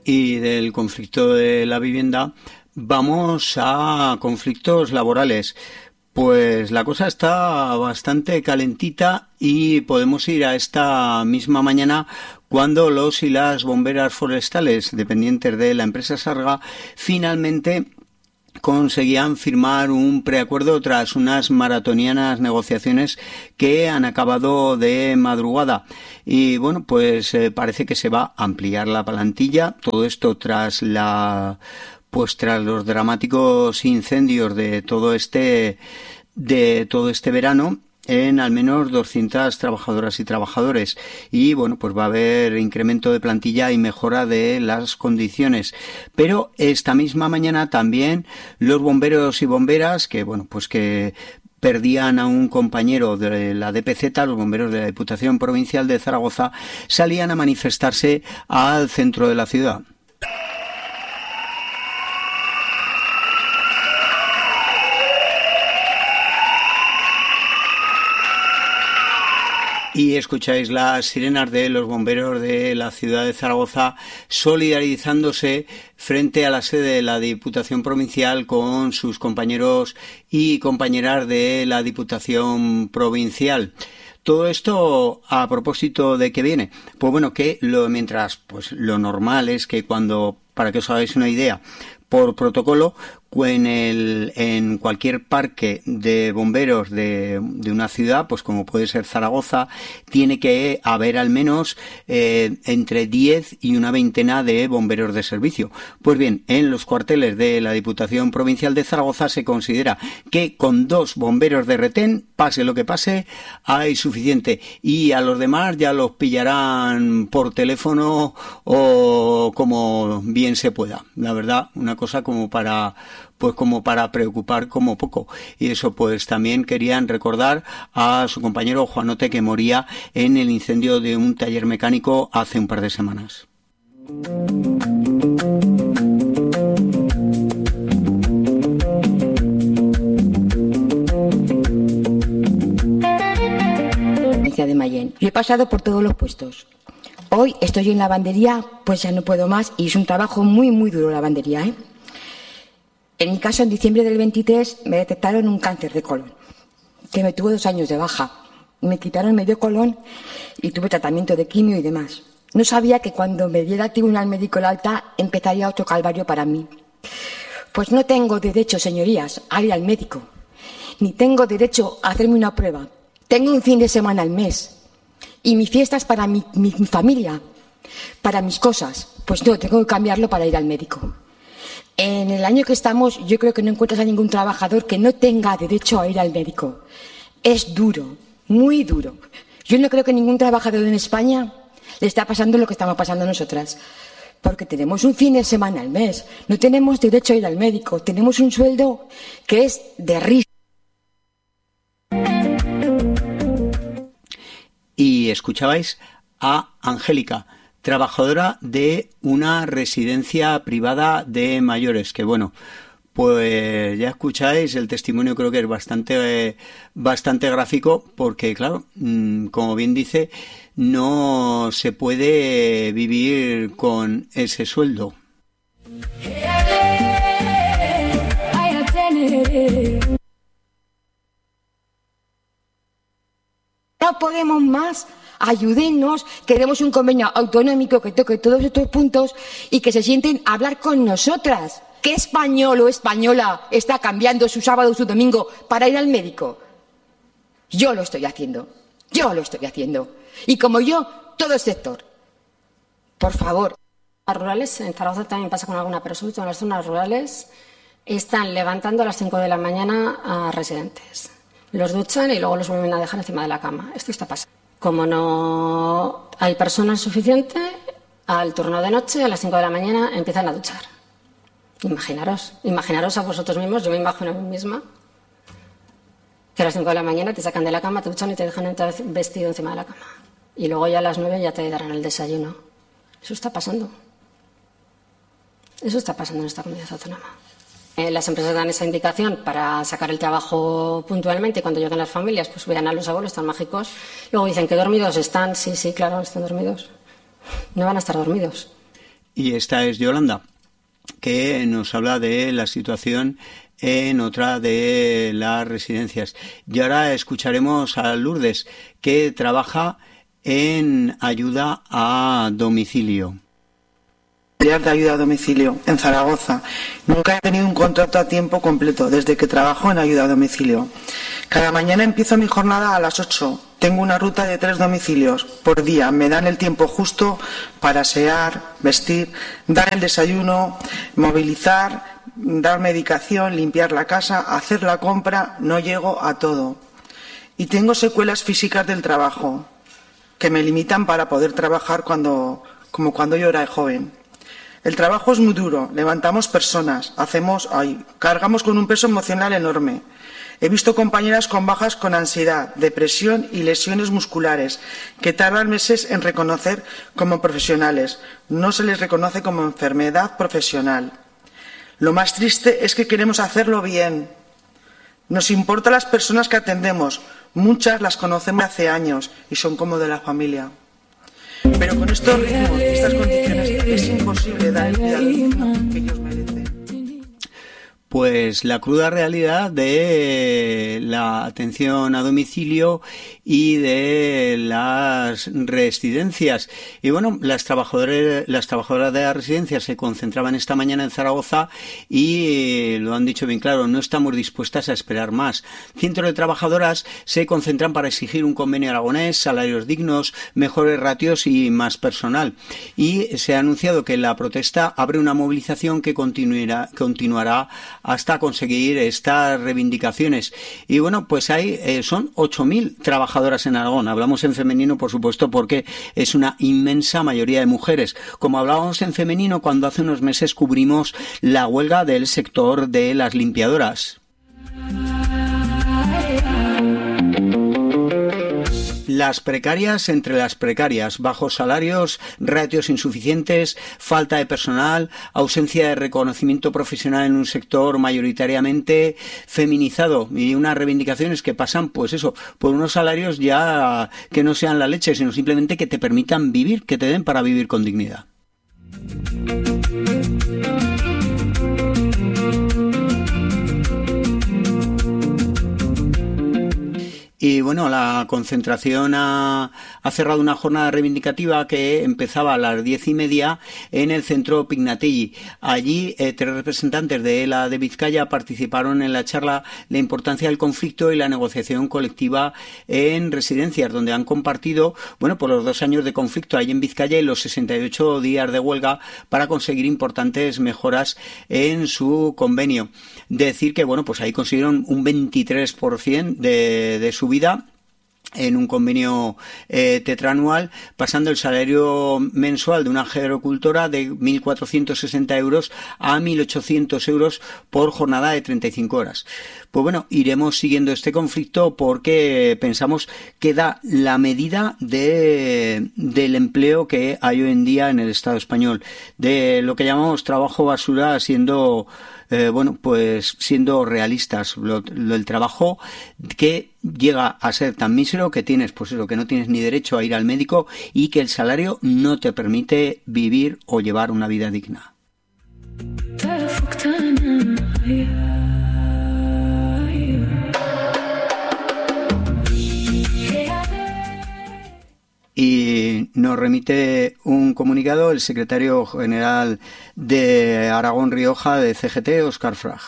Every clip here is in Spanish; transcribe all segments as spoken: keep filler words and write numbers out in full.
y del conflicto de la vivienda, vamos a conflictos laborales. Pues la cosa está bastante calentita y podemos ir a esta misma mañana cuando los y las bomberas forestales dependientes de la empresa Sarga finalmente conseguían firmar un preacuerdo tras unas maratonianas negociaciones que han acabado de madrugada. Y bueno, pues eh, parece que se va a ampliar la plantilla. Todo esto tras la pues tras los dramáticos incendios de todo este de todo este verano en al menos doscientas trabajadoras y trabajadores. Y bueno, pues va a haber incremento de plantilla y mejora de las condiciones. Pero esta misma mañana también los bomberos y bomberas que bueno, pues que perdían a un compañero de la D P Z, los bomberos de la Diputación Provincial de Zaragoza, salían a manifestarse al centro de la ciudad. Y escucháis las sirenas de los bomberos de la ciudad de Zaragoza solidarizándose frente a la sede de la Diputación Provincial con sus compañeros y compañeras de la Diputación Provincial. Todo esto a propósito de qué viene. Pues bueno, que lo mientras pues lo normal es que cuando, para que os hagáis una idea, por protocolo, en, el, en cualquier parque de bomberos de, de una ciudad, pues como puede ser Zaragoza, tiene que haber al menos eh, entre diez y una veintena de bomberos de servicio. Pues bien, en los cuarteles de la Diputación Provincial de Zaragoza se considera que con dos bomberos de retén, pase lo que pase, hay suficiente. Y a los demás ya los pillarán por teléfono o como bien se pueda. La verdad, una cosa como para pues como para preocupar como poco. Y eso pues también querían recordar a su compañero Juanote, que moría en el incendio de un taller mecánico hace un par de semanas. De Mayén. Yo he pasado por todos los puestos. Hoy estoy en lavandería, pues ya no puedo más, y es un trabajo muy muy duro la lavandería, ¿eh? En mi caso, en diciembre del veintitrés me detectaron un cáncer de colon, que me tuvo dos años de baja. Me quitaron medio colon y tuve tratamiento de quimio y demás. No sabía que cuando me diera el tribunal médico el alta empezaría otro calvario para mí. Pues no tengo derecho, señorías, a ir al médico, ni tengo derecho a hacerme una prueba. Tengo un fin de semana al mes y mi fiesta es para mi, mi, mi familia, para mis cosas. Pues no, tengo que cambiarlo para ir al médico. En el año que estamos, yo creo que no encuentras a ningún trabajador que no tenga derecho a ir al médico. Es duro, muy duro. Yo no creo que ningún trabajador en España le está pasando lo que estamos pasando nosotras. Porque tenemos un fin de semana al mes, no tenemos derecho a ir al médico, tenemos un sueldo que es de risa. Y escuchabais a Angélica, trabajadora de una residencia privada de mayores, que bueno, pues ya escucháis, el testimonio creo que es bastante, eh, bastante gráfico, porque claro, mmm, como bien dice, no se puede vivir con ese sueldo. No podemos más, ayúdennos, queremos un convenio autonómico que toque todos estos puntos y que se sienten a hablar con nosotras. ¿Qué español o española está cambiando su sábado o su domingo para ir al médico? Yo lo estoy haciendo, yo lo estoy haciendo. Y como yo, todo el sector. Por favor. Las rurales, en Zaragoza también pasa con alguna, pero sobre todo en las zonas rurales, están levantando a las cinco de la mañana a residentes. Los duchan y luego los vuelven a dejar encima de la cama. Esto está pasando. Como no hay personal suficiente, al turno de noche, a las cinco de la mañana, empiezan a duchar. Imaginaros, imaginaros a vosotros mismos, yo me imagino a mí misma, que a las cinco de la mañana te sacan de la cama, te duchan y te dejan entrar vestido encima de la cama. Y luego ya a las nueve ya te darán el desayuno. Eso está pasando. Eso está pasando en esta comunidad autónoma. Eh, las empresas dan esa indicación para sacar el trabajo puntualmente y cuando lleguen las familias pues vean a los abuelos tan mágicos. Luego dicen que dormidos están. Sí, sí, claro, están dormidos. No van a estar dormidos. Y esta es Yolanda, que nos habla de la situación en otra de las residencias. Y ahora escucharemos a Lourdes, que trabaja en ayuda a domicilio. De ayuda a domicilio en Zaragoza. Nunca he tenido un contrato a tiempo completo desde que trabajo en ayuda a domicilio. Cada mañana empiezo mi jornada a las ocho. Tengo una ruta de tres domicilios por día. Me dan el tiempo justo para asear, vestir, dar el desayuno, movilizar, dar medicación, limpiar la casa, hacer la compra. No llego a todo. Y tengo secuelas físicas del trabajo que me limitan para poder trabajar cuando, como cuando yo era joven. El trabajo es muy duro, levantamos personas, hacemos, ay, cargamos con un peso emocional enorme. He visto compañeras con bajas con ansiedad, depresión y lesiones musculares que tardan meses en reconocer como profesionales. No se les reconoce como enfermedad profesional. Lo más triste es que queremos hacerlo bien. Nos importan las personas que atendemos. Muchas las conocemos hace años y son como de la familia. Pero con estos ritmos y estas condiciones es imposible dar el cuidado que ellos merecen. Pues la cruda realidad de la atención a domicilio y de las residencias. Y bueno, las trabajadoras, las trabajadoras de las residencias se concentraban esta mañana en Zaragoza y lo han dicho bien claro, no estamos dispuestas a esperar más. Cientos de trabajadoras se concentran para exigir un convenio aragonés, salarios dignos, mejores ratios y más personal. Y se ha anunciado que la protesta abre una movilización que continuará, continuará hasta conseguir estas reivindicaciones. Y bueno, pues hay eh, son ocho mil trabajadoras en Aragón. Hablamos en femenino, por supuesto, porque es una inmensa mayoría de mujeres. Como hablábamos en femenino cuando hace unos meses cubrimos la huelga del sector de las limpiadoras. Las precarias entre las precarias, bajos salarios, ratios insuficientes, falta de personal, ausencia de reconocimiento profesional en un sector mayoritariamente feminizado y unas reivindicaciones que pasan, pues eso, por unos salarios ya que no sean la leche, sino simplemente que te permitan vivir, que te den para vivir con dignidad. Y bueno, la concentración ha, ha cerrado una jornada reivindicativa que empezaba a las diez y media en el centro Pignatelli. Allí eh, tres representantes de ELA de Vizcaya participaron en la charla La importancia del conflicto y la negociación colectiva en residencias, donde han compartido, bueno, por los dos años de conflicto ahí en Vizcaya y los sesenta y ocho días de huelga para conseguir importantes mejoras en su convenio. Decir que, bueno, pues ahí consiguieron un veintitrés por ciento de, de su vida en un convenio eh, tetranual, pasando el salario mensual de una agricultora de mil cuatrocientos sesenta euros a mil ochocientos euros por jornada de treinta y cinco horas. Pues bueno, iremos siguiendo este conflicto porque pensamos que da la medida de, del empleo que hay hoy en día en el Estado español, de lo que llamamos trabajo basura, siendo Eh, bueno, pues siendo realistas, lo, lo, el trabajo que llega a ser tan mísero que tienes, pues eso, que no tienes ni derecho a ir al médico y que el salario no te permite vivir o llevar una vida digna. Y nos remite un comunicado el secretario general de Aragón Rioja de C G T, Óscar Frag.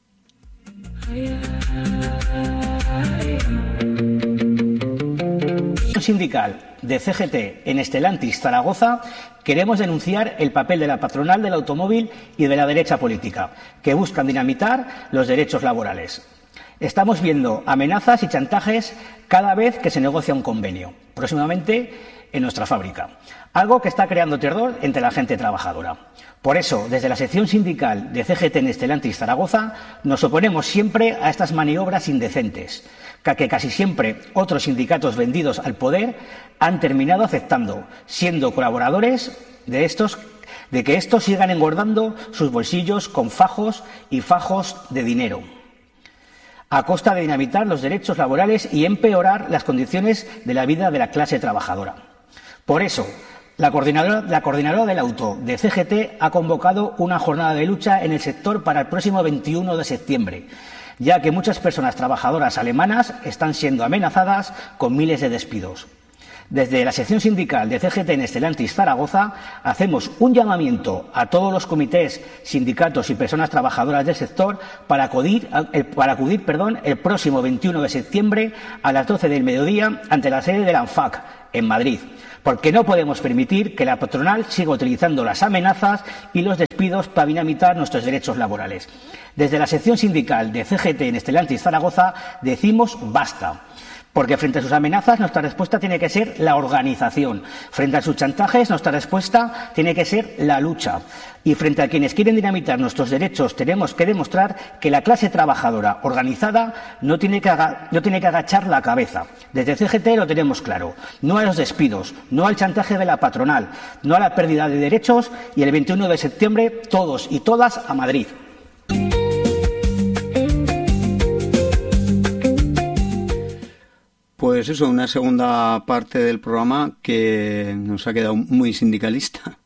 Sindical de C G T en Stellantis Zaragoza queremos denunciar el papel de la patronal del automóvil y de la derecha política, que buscan dinamitar los derechos laborales. Estamos viendo amenazas y chantajes cada vez que se negocia un convenio, próximamente en nuestra fábrica, algo que está creando terror entre la gente trabajadora. Por eso, desde la sección sindical de C G T en Stellantis Zaragoza, nos oponemos siempre a estas maniobras indecentes, que casi siempre otros sindicatos vendidos al poder han terminado aceptando, siendo colaboradores de estos, de que estos sigan engordando sus bolsillos con fajos y fajos de dinero, a costa de dinamitar los derechos laborales y empeorar las condiciones de la vida de la clase trabajadora. Por eso, La coordinadora, la coordinadora del auto de C G T ha convocado una jornada de lucha en el sector para el próximo veintiuno de septiembre, ya que muchas personas trabajadoras alemanas están siendo amenazadas con miles de despidos. Desde la sección sindical de C G T en Stellantis Zaragoza hacemos un llamamiento a todos los comités, sindicatos y personas trabajadoras del sector para acudir, para acudir perdón, el próximo veintiuno de septiembre a las doce del mediodía ante la sede de la ANFAC en Madrid, porque no podemos permitir que la patronal siga utilizando las amenazas y los despidos para dinamitar nuestros derechos laborales. Desde la sección sindical de C G T en Stellantis Zaragoza decimos basta. Porque frente a sus amenazas nuestra respuesta tiene que ser la organización. Frente a sus chantajes nuestra respuesta tiene que ser la lucha. Y frente a quienes quieren dinamitar nuestros derechos tenemos que demostrar que la clase trabajadora organizada no tiene que, aga- no tiene que agachar la cabeza. Desde C G T lo tenemos claro. No a los despidos, no al chantaje de la patronal, no a la pérdida de derechos y el veintiuno de septiembre todos y todas a Madrid. Pues eso, una segunda parte del programa que nos ha quedado muy sindicalista.